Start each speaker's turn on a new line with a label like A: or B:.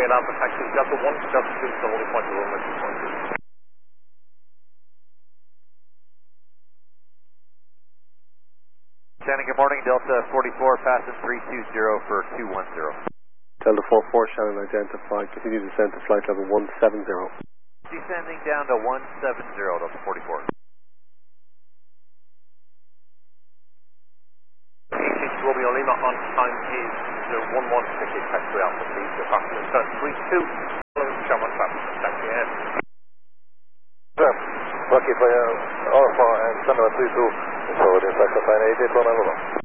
A: Queen Alpha taxi, Delta 1, Delta 2, the holding point of runway 2.2.
B: Shannon, good morning, Delta 44, fasten 320 for 210.
C: Delta 44, Shannon identified, continue descent to flight level 170.
B: Descending down to 170, Delta 44.
A: Romeo Lima on time is 1168 taxi Alpha, please, approximately turn 32, Sherman traffic, taxi ahead.
D: Sir, Rocky for Alpha and Center 32, so the taxi sign 88 1